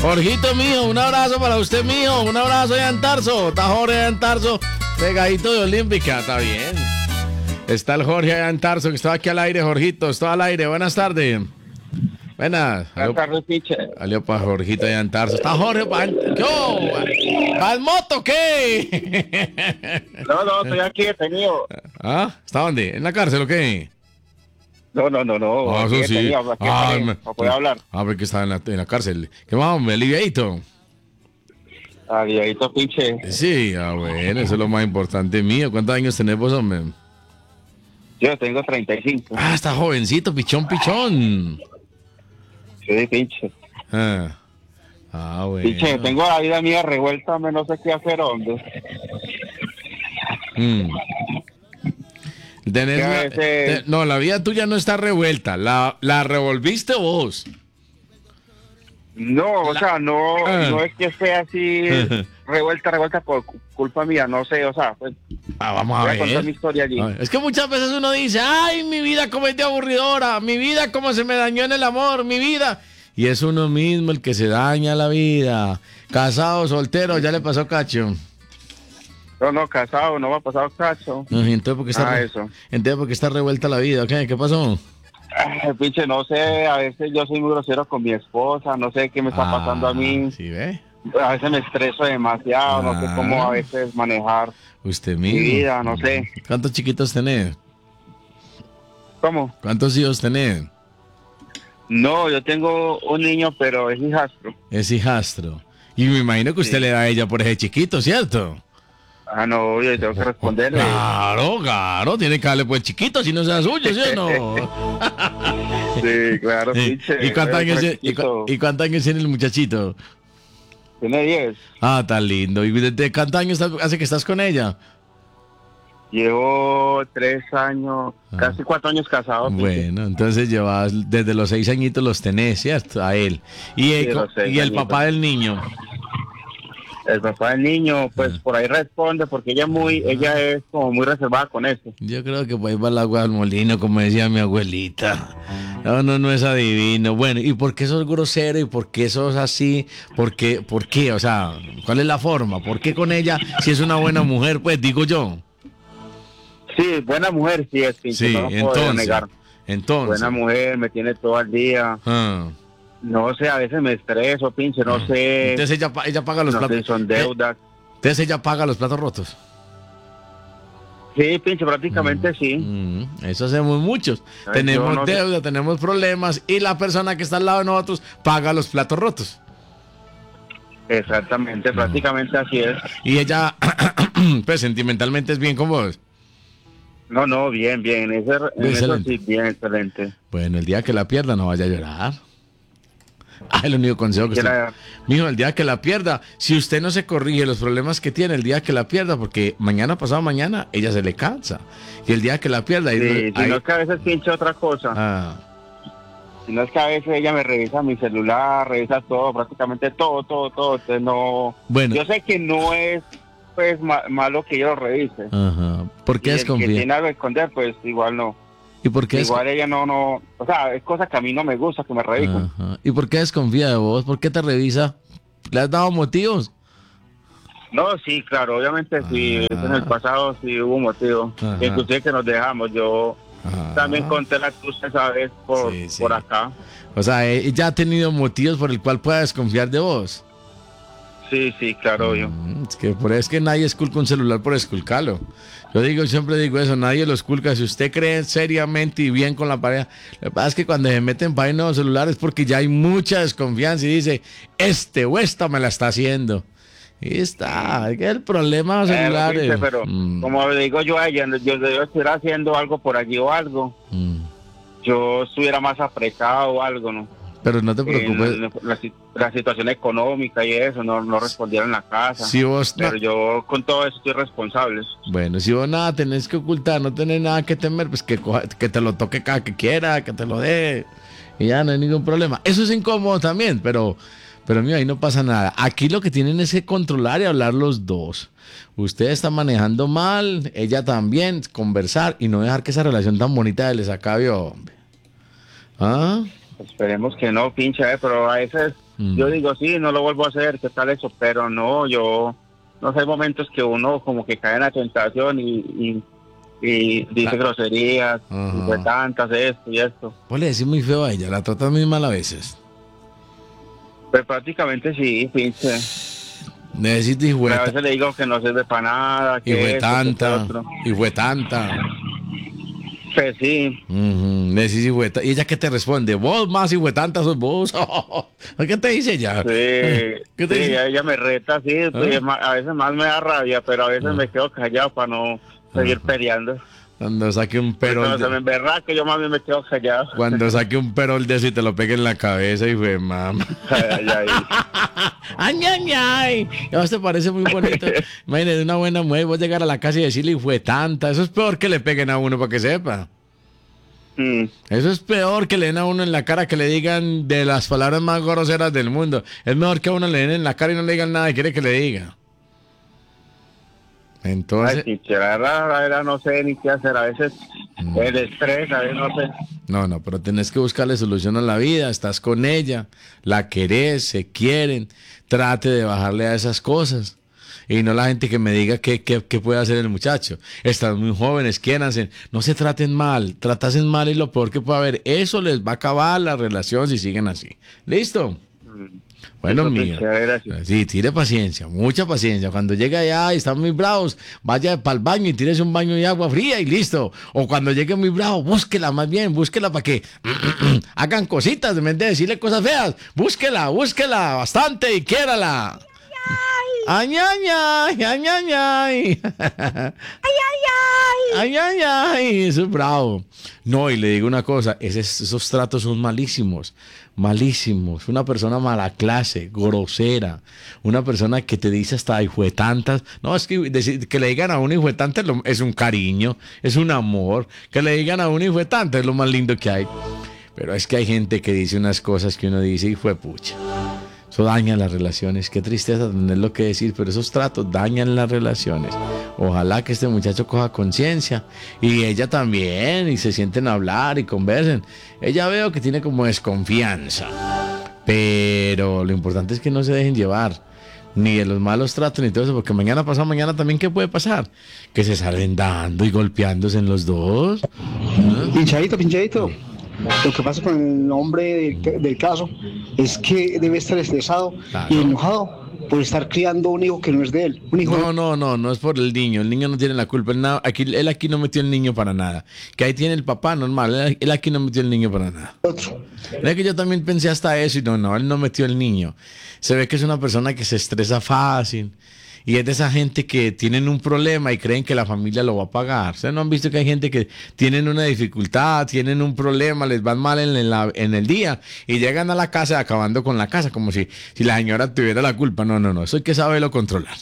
Jorgito mío, un abrazo para usted mío, un abrazo allá en Tarso. Está Jorge allá en Tarso, pegadito de Olímpica, está bien. Está el Jorge allá en Tarso, que está aquí al aire, Jorgito, está al aire. Buenas tardes. Buenas. Buenas tardes, teacher. Salió para Jorgito allá en Tarso. Está Jorge, ¿qué? ¿Va al moto qué? No, estoy aquí detenido. ¿Ah? ¿Está dónde? ¿En la cárcel o qué? No. Ah, eso sí. No puede hablar. Ah, porque está en la cárcel. ¿Qué más, hombre? ¿Aliviadito? Aliviadito, pinche. Sí, bueno, eso es lo más importante mío. ¿Cuántos años tenés vos, hombre? Yo tengo 35. Ah, está jovencito, pichón. Sí, pinche. Bueno. Pinche, tengo la vida mía revuelta, no sé qué hacer, hombre. No, la vida tuya no está revuelta. La revolviste vos. No, o sea, no es que esté así revuelta por culpa mía, no sé, o sea, pues vamos a voy ver. a contar mi historia allí. Es que muchas veces uno dice, ay, mi vida como es de aburridora, mi vida como se me dañó en el amor, mi vida. Y es uno mismo el que se daña la vida. Casado, soltero, ya le pasó cacho. No, casado, no me ha pasado cacho. Entonces, ¿por qué está revuelta la vida? ¿Qué pasó? Pinche, no sé, a veces yo soy muy grosero con mi esposa, no sé qué me está pasando a mí. ¿Sí ve? A veces me estreso demasiado, no sé cómo a veces manejar usted mismo. Mi vida, no sé. ¿Cuántos chiquitos tenés? ¿Cómo? ¿Cuántos hijos tenés? No, yo tengo un niño, pero es hijastro. Es hijastro. Y me imagino que usted le da a ella por ese chiquito, ¿cierto? No, yo tengo que responderle. Claro, tiene que darle por el chiquito, si no sea suyo, ¿sí o no? Sí, claro, pinche. ¿Y cuántos años tiene el muchachito? Tiene 10. Ah, tan lindo. ¿Y desde cuántos años hace que estás con ella? Llevo 3 años, casi 4 años casado. Bueno, entonces llevas desde los 6 añitos los tenés, ¿cierto? A él. ¿Y el papá del niño? El papá del niño, pues por ahí responde, porque ella es como muy reservada con eso. Yo creo que pues va el agua al molino, como decía mi abuelita. No es adivino. Bueno, ¿y por qué sos grosero? ¿Y por qué sos así? ¿Por qué? O sea, ¿cuál es la forma? ¿Por qué con ella, si es una buena mujer, pues digo yo? Sí, buena mujer, sí es, pinche, sí, no lo puedo negar. Entonces. Buena mujer, me tiene todo el día. No sé, a veces me estreso, pinche, no sé. Entonces ella paga los platos. Son deudas. Entonces ella paga los platos rotos. Sí, pinche, prácticamente sí. Eso hacemos muchos. Tenemos deuda, tenemos problemas y la persona que está al lado de nosotros paga los platos rotos. Exactamente, prácticamente así es. Y ella, pues sentimentalmente es bien con vos. No, bien. Eso sí, bien, excelente. Bueno, el día que la pierda no vaya a llorar. El único consejo que mijo, el día que la pierda, si usted no se corrige los problemas que tiene, el día que la pierda, porque mañana, pasado mañana, ella se le cansa. Y el día que la pierda... Sí, si no es que a veces pinche otra cosa. Si no es que a veces ella me revisa mi celular, revisa todo, prácticamente todo. Entonces no... Bueno. Yo sé que no es pues malo que yo lo revise. Ajá. ¿Por qué desconfía? Si tiene algo que esconder, pues igual no. ¿Y por qué igual ella no, o sea, es cosa que a mí no me gusta que me revisen. ¿Y por qué desconfía de vos? ¿Por qué te revisa? ¿Le has dado motivos? No, sí, claro, obviamente sí, en el pasado sí hubo motivos, inclusive que nos dejamos, yo también conté la tuya esa vez por acá. O sea, ella ha tenido motivos por el cual pueda desconfiar de vos. Sí, claro, obvio. Es que nadie esculca un celular por esculcarlo. Yo siempre digo eso, nadie lo esculca. Si usted cree seriamente y bien con la pareja, lo que pasa es que cuando se meten para nuevos celulares es porque ya hay mucha desconfianza y dice, o esta me la está haciendo. Y está, es que el problema de los celulares. Pero como le digo yo a ella, yo estuviera haciendo algo por allí o algo, yo estuviera más apretado o algo, ¿no? Pero no te preocupes. La situación económica y eso, no respondieron en la casa. Pero yo con todo eso estoy responsable. Bueno, si vos nada tenés que ocultar, no tenés nada que temer, pues que te lo toque cada que quiera, que te lo dé. Y ya no hay ningún problema. Eso es incómodo también, pero mío, ahí no pasa nada. Aquí lo que tienen es que controlar y hablar los dos. Usted está manejando mal, ella también, conversar y no dejar que esa relación tan bonita les acabe, hombre. ¿Ah? Esperemos que no, pinche, pero a veces yo digo, sí, no lo vuelvo a hacer, ¿qué tal eso? Pero no, no sé, hay momentos que uno como que cae en la tentación y dice groserías, y fue tantas, esto y esto. Vos le decís muy feo a ella, la tratas muy mal a veces. Pues prácticamente sí, pinche. Necesito hijueta. A veces le digo que no sirve para nada, que fue tanta. Pues sí. Necesito hijueta. ¿Y ella qué te responde? Vos más hijuetanta sos vos. ¿Qué te dice ella? Sí, ¿qué te dice? Ella me reta, sí. Pues, a veces más me da rabia, pero a veces me quedo callado para no seguir peleando. Cuando saque un perol. Cuando se me emberra que yo más bien me quedo callado. Cuando saque un perol de eso y te lo pegue en la cabeza y fue, mamá. Ay. ¿A vos te parece muy bonito? Imagínate una buena mujer, vos llegar a la casa y decirle y fue tanta. Eso es peor que le peguen a uno para que sepa. Eso es peor que le den a uno en la cara, que le digan de las palabras más groseras del mundo. Es mejor que a uno le den en la cara y no le digan nada y quiere que le diga. Entonces, la verdad no sé ni qué hacer, a veces el estrés, a veces no sé. No, pero tenés que buscarle solución a la vida, estás con ella, la querés, se quieren, trate de bajarle a esas cosas. Y no la gente que me diga qué puede hacer el muchacho. Están muy jóvenes, quiéranse, no se traten mal, tratasen mal y lo peor que puede haber. Eso les va a acabar la relación si siguen así. ¿Listo? Bueno, mío. Sí, tire paciencia, mucha paciencia. Cuando llegue allá y están muy bravos, vaya para el baño y tírese un baño de agua fría y listo. O cuando llegue muy bravo, búsquela más bien, búsquela para que hagan cositas, en vez de decirle cosas feas. Búsquela bastante y quiérala. Ay, eso es bravo. No, y le digo una cosa, esos tratos son malísimos. Una persona mala clase, grosera, una persona que te dice hasta hijuetantas. No, es que que le digan a uno hijuetante es un cariño, es un amor. Que le digan a uno hijuetante es lo más lindo que hay. Pero es que hay gente que dice unas cosas que uno dice y fue pucha. Eso daña las relaciones. Qué tristeza tener lo que decir, pero esos tratos dañan las relaciones. Ojalá que este muchacho coja conciencia y ella también, y se sienten a hablar y conversen. Ella veo que tiene como desconfianza, pero lo importante es que no se dejen llevar ni de los malos tratos ni todo eso, porque mañana pasado mañana también, ¿qué puede pasar? Que se salen dando y golpeándose en los dos. Pinchadito. Lo que pasa con el hombre del caso es que debe estar estresado y enojado por estar criando un hijo que no es de él. Un hijo no es por el niño no tiene la culpa. Él aquí no metió el niño para nada. Que ahí tiene el papá, normal. Él aquí no metió el niño para nada. Es que yo también pensé hasta eso y no, él no metió el niño. Se ve que es una persona que se estresa fácil. Y es de esa gente que tienen un problema y creen que la familia lo va a pagar. ¿Ustedes no han visto que hay gente que tienen una dificultad, tienen un problema, les van mal en el día y llegan a la casa acabando con la casa, como si la señora tuviera la culpa? No, eso hay que saberlo controlar.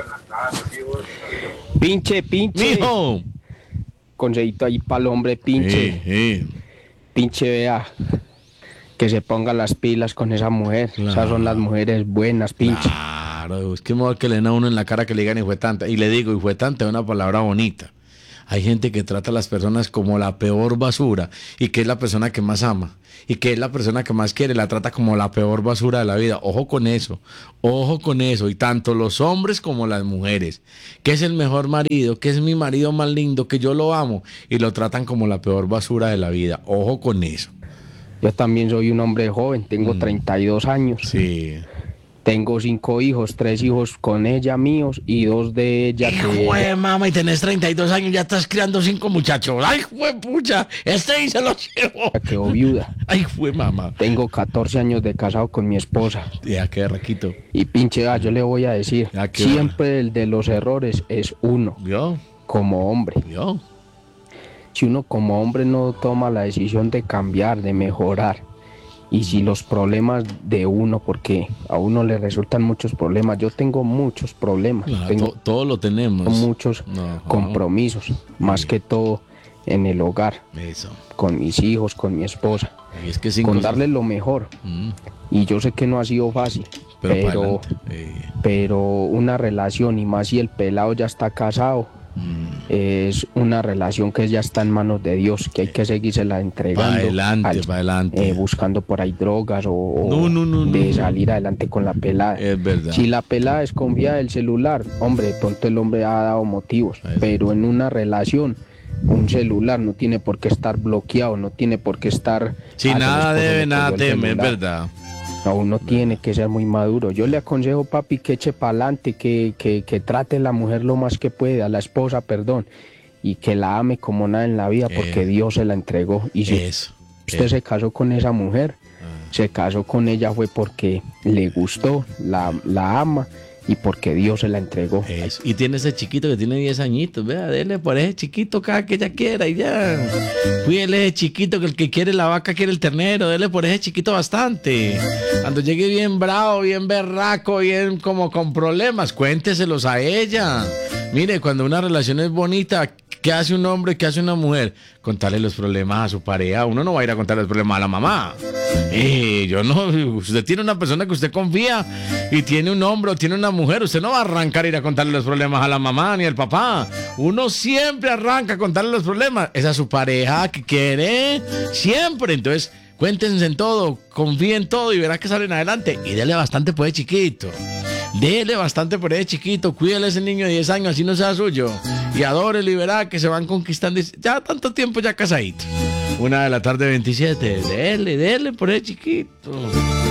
Pinche. ¡Mijo! Consejito ahí para el hombre, pinche. Pinche, vea. Que se ponga las pilas con esa mujer. Claro. Esas son las mujeres buenas, pinche. Claro, es que modo que le den a uno en la cara que le digan hijuetante. Y le digo, hijuetante es una palabra bonita. Hay gente que trata a las personas como la peor basura y que es la persona que más ama y que es la persona que más quiere, la trata como la peor basura de la vida. Ojo con eso. Y tanto los hombres como las mujeres. Que es el mejor marido, que es mi marido más lindo, que yo lo amo y lo tratan como la peor basura de la vida. Ojo con eso. Yo también soy un hombre joven, tengo 32 años. Sí. Tengo 5 hijos, 3 hijos con ella míos y 2 de ella que... mamá, y tenés 32 años, ya estás criando 5 muchachos. ¡Ay, jue pucha! Y se lo llevó. Quedó viuda. ¡Ay, jue mamá! Tengo 14 años de casado con mi esposa. Ya, qué raquito. Y pinche, yo le voy a decir, siempre el de los errores es uno. ¿Yo? Como hombre. ¿Yo? Si uno como hombre no toma la decisión de cambiar, de mejorar, y si los problemas de uno, porque a uno le resultan muchos problemas, yo tengo muchos problemas, todos lo tenemos, muchos compromisos, más que todo en el hogar, eso, con mis hijos, con mi esposa, y es que con darles lo mejor. Y yo sé que no ha sido fácil, pero una relación, y más si el pelado ya está casado, Es una relación que ya está en manos de Dios, que hay que seguírsela entregando. Para adelante. Buscando por ahí drogas de salir adelante con la pelada. Es verdad. Si la pelada desconfía del celular, hombre, de pronto el hombre ha dado motivos, pero en una relación, un celular no tiene por qué estar bloqueado, no tiene por qué estar... Si nada debe, nada teme, es verdad. No, uno tiene que ser muy maduro. Yo le aconsejo, papi, que eche para adelante, que trate a la mujer lo más que puede, a la esposa, perdón, y que la ame como nada en la vida, porque Dios se la entregó. Y si usted se casó con esa mujer, se casó con ella fue porque le gustó, la ama, y porque Dios se la entregó. Y tiene ese chiquito que tiene 10 añitos, vea, dele por ese chiquito cada que ella quiera y ya. Cuídele ese chiquito, que el que quiere la vaca quiere el ternero, dele por ese chiquito bastante. Cuando llegue bien bravo, bien berraco, bien como con problemas, cuénteselos a ella. Mire, cuando una relación es bonita, ¿qué hace un hombre? ¿Qué hace una mujer? Contarle los problemas a su pareja. Uno no va a ir a contarle los problemas a la mamá. Yo no. Usted tiene una persona que usted confía y tiene un hombre o tiene una mujer. Usted no va a arrancar a ir a contarle los problemas a la mamá ni al papá. Uno siempre arranca a contarle los problemas. Es a su pareja que quiere siempre. Entonces, cuéntense en todo, confíen en todo y verá que salen adelante. Y dele bastante por ese chiquito. Dele bastante por ese chiquito, cuídale a ese niño de 10 años, así no sea suyo. Y adórelo y verá que se van conquistando. Ya tanto tiempo ya casadito. 1:27 PM. Dele por ese chiquito.